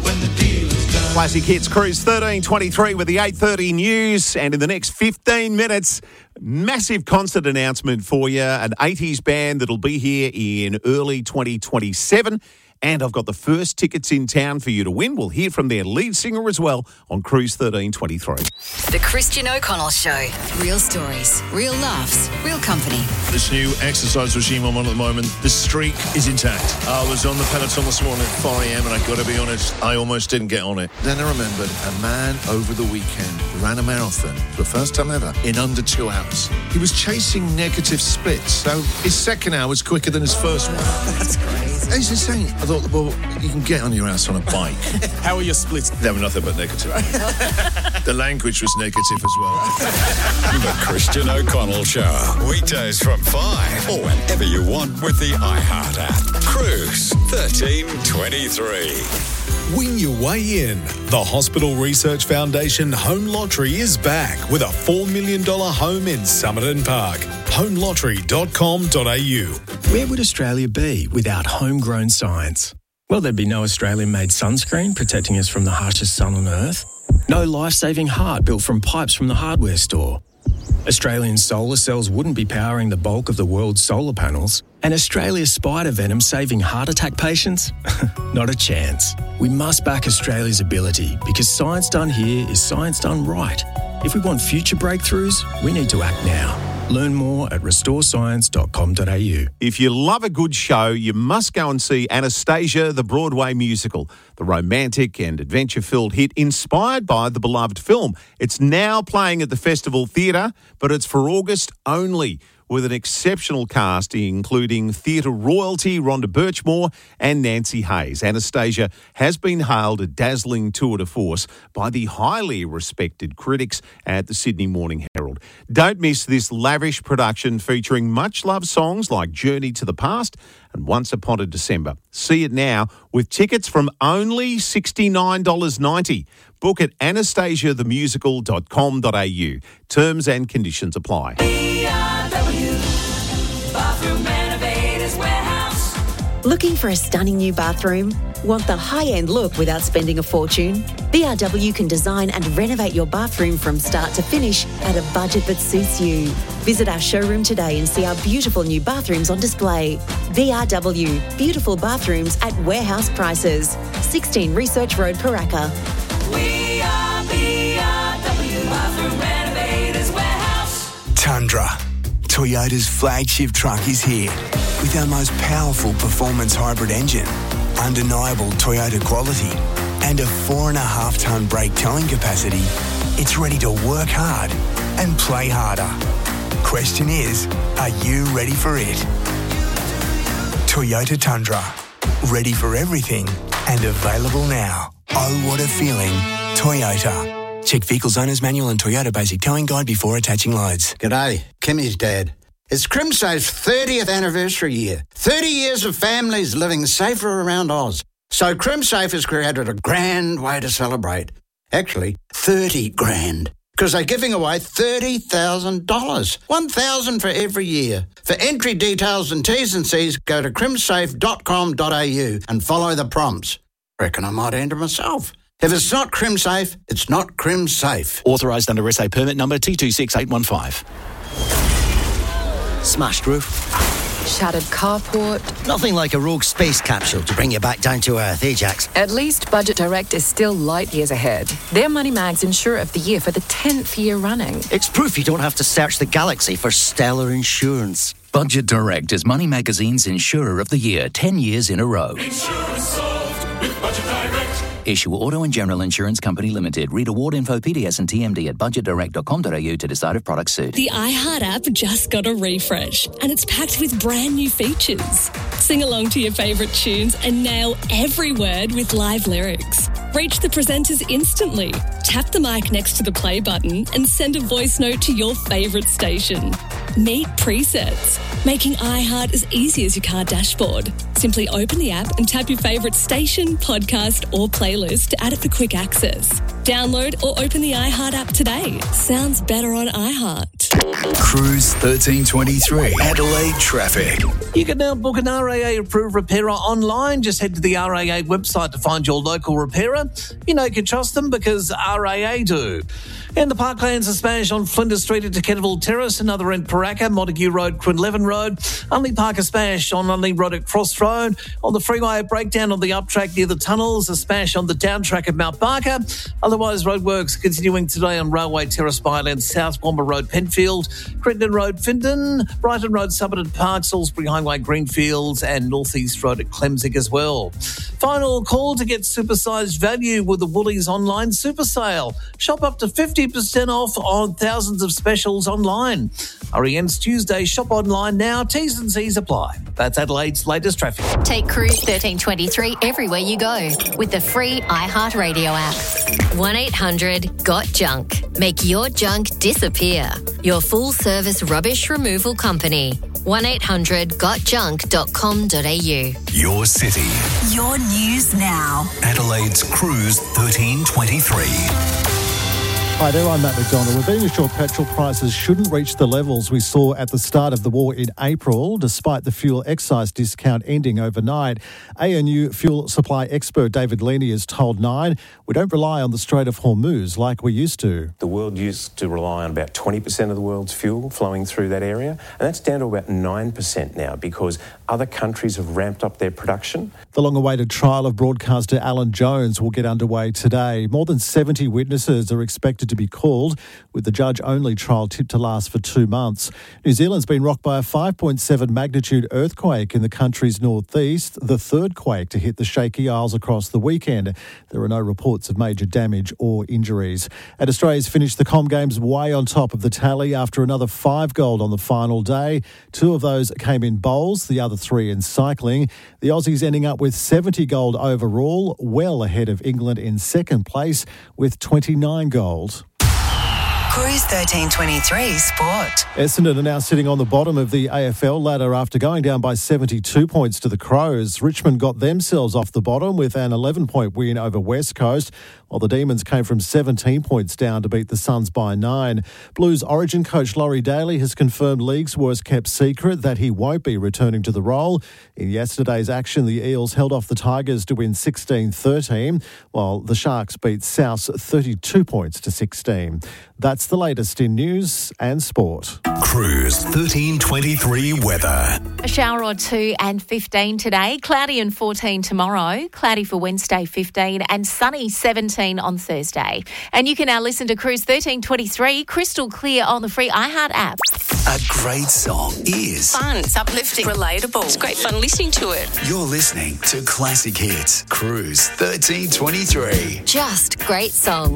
when the deal is done. Classic Hits Cruise 1323 with the 8:30 news. And in the next 15 minutes, massive concert announcement for you. An 80s band that'll be here in early 2027. And I've got the first tickets in town for you to win. We'll hear from their lead singer as well on Cruise 1323. The Christian O'Connell Show. Real stories, real laughs, real company. This new exercise regime I'm on at the moment, the streak is intact. I was on the Peloton this morning at 4 a.m. and I've got to be honest, I almost didn't get on it. Then I remembered a man over the weekend ran a marathon for the first time ever in under 2 hours. He was chasing negative splits, so his second hour was quicker than his first one. That's crazy. It's insane. I thought, well, you can get on your ass on a bike. How are your splits? They were nothing but negative. The language was negative as well. The Christian O'Connell Show. Weekdays from 5 or whenever you want with the iHeart app. Cruise 1323. Win your way in. The Hospital Research Foundation Home Lottery is back with a $4 million home in Somerton Park. homelottery.com.au. Where would Australia be without homegrown science? Well, there'd be no Australian-made sunscreen protecting us from the harshest sun on Earth. No life-saving heart built from pipes from the hardware store. Australian solar cells wouldn't be powering the bulk of the world's solar panels. And Australia's spider venom saving heart attack patients? Not a chance. We must back Australia's ability because science done here is science done right. If we want future breakthroughs, we need to act now. Learn more at restorescience.com.au. If you love a good show, you must go and see Anastasia, the Broadway musical, the romantic and adventure-filled hit inspired by the beloved film. It's now playing at the Festival Theatre, but it's for August only, with an exceptional cast including theatre royalty Rhonda Birchmore and Nancy Hayes. Anastasia has been hailed a dazzling tour de force by the highly respected critics at the Sydney Morning Herald. Don't miss this lavish production featuring much-loved songs like Journey to the Past and Once Upon a December. See it now with tickets from only $69.90. Book at anastasiathemusical.com.au. Terms and conditions apply. Bathroom Renovators Warehouse. Looking for a stunning new bathroom? Want the high-end look without spending a fortune? BRW can design and renovate your bathroom from start to finish at a budget that suits you. Visit our showroom today and see our beautiful new bathrooms on display. BRW, beautiful bathrooms at warehouse prices. 16 Research Road, Paraka. We are BRW Bathroom Renovators Warehouse. Tundra. Toyota's flagship truck is here with our most powerful performance hybrid engine, undeniable Toyota quality, and a 4.5-tonne brake towing capacity. It's ready to work hard and play harder. Question is, are you ready for it? Toyota Tundra. Ready for everything and available now. Oh, what a feeling. Toyota. Check Vehicles Owner's Manual and Toyota Basic Towing Guide before attaching loads. G'day, Kimmy's dad. It's CrimSafe's 30th anniversary year. 30 years of families living safer around Oz. So CrimSafe has created a grand way to celebrate. Actually, 30 grand. Because they're giving away $30,000. $1,000 for every year. For entry details and T's and C's, go to crimsafe.com.au and follow the prompts. Reckon I might enter myself. If it's not CrimSafe, it's not CrimSafe. Authorised under SA permit number T26815. Smashed roof. Shattered carport. Nothing like a rogue space capsule to bring you back down to earth, eh, Jax? At least Budget Direct is still light years ahead. They're Moneymags Insurer of the Year for the 10th year running. It's proof you don't have to search the galaxy for stellar insurance. Budget Direct is Money Magazine's Insurer of the Year 10 years in a row. Insurance solved with Budget Direct. Issue Auto and General Insurance Company Limited. Read award info, PDS and TMD at budgetdirect.com.au to decide if products suit. The iHeart app just got a refresh and it's packed with brand new features. Sing along to your favourite tunes and nail every word with live lyrics. Reach the presenters instantly. Tap the mic next to the play button and send a voice note to your favourite station. Meet presets, making iHeart as easy as your car dashboard. Simply open the app and tap your favourite station, podcast or playlist to add it for quick access. Download or open the iHeart app today. Sounds better on iHeart. Cruise 1323. Adelaide traffic. You can now book an RAA approved repairer online. Just head to the RAA website to find your local repairer. You know you can trust them because RAA do. And the Parklands are smashed on Flinders Street into Kettleville Terrace, another in Paraka, Montague Road, Quinlevin Road. Unley Park a smash on Unley Road at Cross Road. On the freeway, a breakdown on the up track near the tunnels, a smash on the down track at Mount Barker. Otherwise, roadworks continuing today on Railway Terrace, Byland, South Womber Road, Penfield, Crittenden Road, Findon, Brighton Road, Somerton Park, Salisbury Highway, Greenfields, and North East Road at Clemsig as well. Final call to get supersized value with the Woolies online super sale. Shop up to 50% off on thousands of specials online. Hurry ends Tuesday. Shop online now. T's and C's apply. That's Adelaide's latest traffic. Take Cruise 1323 everywhere you go with the free iHeartRadio app. 1-800-GOT-JUNK. Make your junk disappear. Your full-service rubbish removal company. 1-800-GOTJUNK.com.au. Your city. Your news now. Adelaide's Cruise 1323. Hi there, I'm Matt McDonald. We're being assured petrol prices shouldn't reach the levels we saw at the start of the war in April, despite the fuel excise discount ending overnight. ANU fuel supply expert David Leaney has told Nine, we don't rely on the Strait of Hormuz like we used to. The world used to rely on about 20% of the world's fuel flowing through that area, and that's down to about 9% now because other countries have ramped up their production. The long-awaited trial of broadcaster Alan Jones will get underway today. More than 70 witnesses are expected to be called, with the judge-only trial tipped to last for 2 months. New Zealand's been rocked by a 5.7 magnitude earthquake in the country's northeast, the third quake to hit the Shaky Isles across the weekend. There are no reports of major damage or injuries. And Australia's finished the Com Games way on top of the tally after another 5 gold on the final day. 2 of those came in bowls, the other 3 in cycling. The Aussies ending up with 70 gold overall, well ahead of England in second place with 29 gold. Cruise 1323 Sport. Essendon are now sitting on the bottom of the AFL ladder after going down by 72 points to the Crows. Richmond got themselves off the bottom with an 11-point win over West Coast, while the Demons came from 17 points down to beat the Suns by 9. Blues Origin coach Laurie Daly has confirmed league's worst-kept secret that he won't be returning to the role. In yesterday's action, the Eels held off the Tigers to win 16-13, while the Sharks beat South 32 points to 16. That's the latest in news and sport. Cruise 1323 weather. A shower or 2 and 15 today. Cloudy and 14 tomorrow. Cloudy for Wednesday 15 and sunny 17 on Thursday. And you can now listen to Cruise 1323 crystal clear on the free iHeart app. A great song is fun, it's uplifting, relatable. It's great fun listening to it. You're listening to Classic Hits. Cruise 1323. Just great songs.